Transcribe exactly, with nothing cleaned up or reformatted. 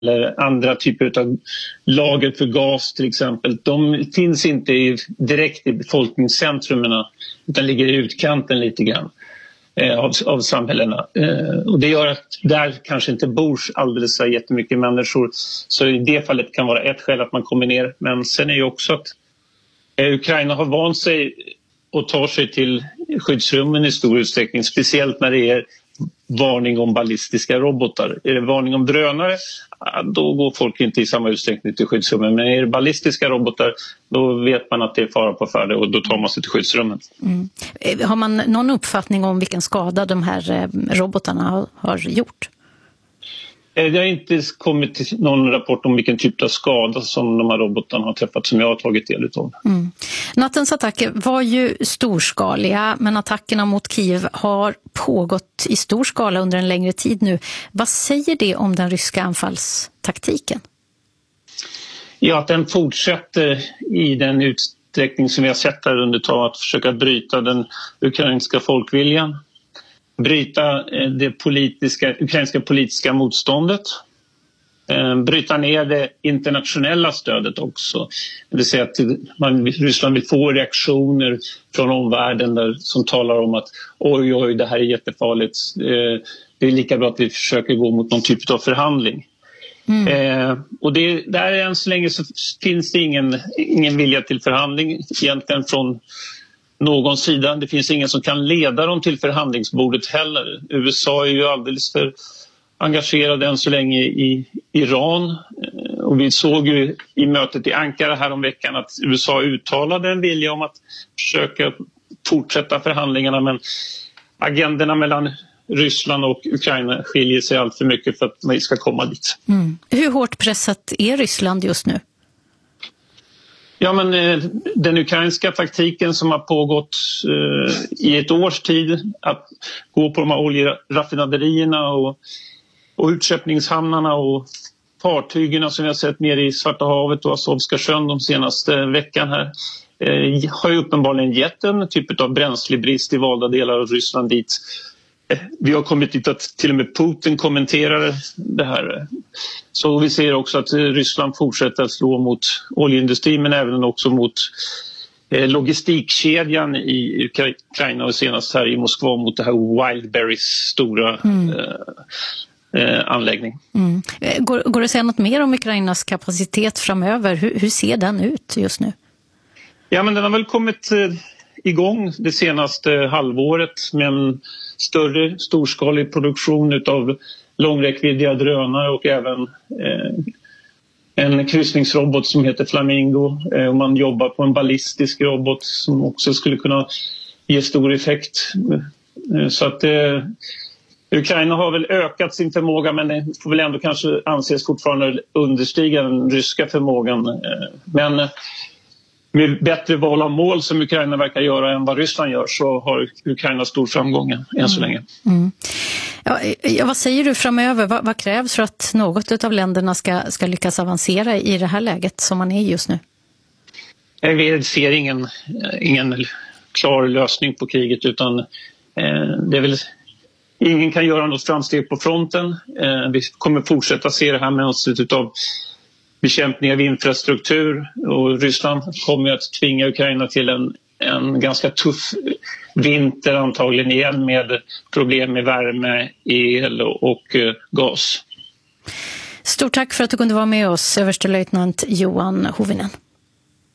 eller andra typer av lager för gas till exempel. De finns inte i, direkt i befolkningscentrumen utan ligger i utkanten lite grann eh, av, av samhällena. Eh, och det gör att där kanske inte bor alldeles så jättemycket människor. Så i det fallet kan vara ett skäl att man kommer ner. Men sen är ju också att eh, Ukraina har vant sig och tar sig till skyddsrummen i stor utsträckning. Speciellt när det är varning om ballistiska robotar. Är det varning om drönare, då går folk inte i samma utsträckning till skyddsrummen. Men är det ballistiska robotar, då vet man att det är fara på färde och då tar man sig till skyddsrummen. Mm. Har man någon uppfattning om vilken skada de här robotarna har, har gjort? Det har inte kommit till någon rapport om vilken typ av skada som de här robotarna har träffat som jag har tagit del av. Mm. Nattens attacker var ju storskaliga, men attackerna mot Kiev har pågått i stor skala under en längre tid nu. Vad säger det om den ryska anfallstaktiken? Ja, att den fortsätter i den utsträckning som vi har sett här under tag, att försöka bryta den ukrainska folkviljan. Bryta det politiska, ukrainska politiska motståndet. Bryta ner det internationella stödet också. Det vill säga att man, Ryssland vill få reaktioner från omvärlden där, som talar om att oj, oj, det här är jättefarligt. Det är lika bra att vi försöker gå mot någon typ av förhandling. Mm. Eh, och det, där än så länge så finns det ingen, ingen vilja till förhandling egentligen från någon sida. Det finns ingen som kan leda dem till förhandlingsbordet heller. U S A är ju alldeles för engagerade än så länge i Iran. Och vi såg ju i mötet i Ankara här om veckan att U S A uttalade en vilja om att försöka fortsätta förhandlingarna, men agenderna mellan Ryssland och Ukraina skiljer sig allt för mycket för att man ska komma dit. Mm. Hur hårt pressat är Ryssland just nu? Ja, men eh, den ukrainska taktiken som har pågått eh, i ett års tid, att gå på de här oljeraffinaderierna och, och utskeppningshamnarna och fartygerna som vi har sett nere i Svarta havet och Azovska sjön de senaste veckan här, eh, har ju uppenbarligen gett en typ av bränslebrist i valda delar av Ryssland dit. Vi har kommit dit att till och med Putin kommenterar det här. Så vi ser också att Ryssland fortsätter att slå mot oljeindustrin, men även också mot logistikkedjan i Ukraina och senast här i Moskva mot det här Wildberries stora mm. eh, anläggning. Mm. Går, går det att säga något mer om Ukrainas kapacitet framöver? Hur, hur ser den ut just nu? Ja, men den har väl kommit eh, igång det senaste halvåret med en större storskalig produktion utav långräckviddiga drönare och även eh, en kryssningsrobot som heter Flamingo. Eh, och man jobbar på en ballistisk robot som också skulle kunna ge stor effekt. Eh, så att eh, Ukraina har väl ökat sin förmåga, men det får väl ändå kanske anses fortfarande understiga den ryska förmågan. Eh, men eh, med bättre val av mål som Ukraina verkar göra än vad Ryssland gör, så har Ukraina stor framgång än mm. så länge. Mm. Ja, ja, vad säger du framöver? Vad, vad krävs för att något av länderna ska, ska lyckas avancera i det här läget som man är just nu? Vi ser ingen, ingen klar lösning på kriget, utan eh, det är väl, ingen kan göra något framsteg på fronten. Eh, vi kommer fortsätta se det här med oss utav bekämpning av infrastruktur, och Ryssland kommer att tvinga Ukraina till en, en ganska tuff vinter antagligen igen med problem med värme, el och, och uh, gas. Stort tack för att du kunde vara med oss, överstelöjtnant Johan Hovinen.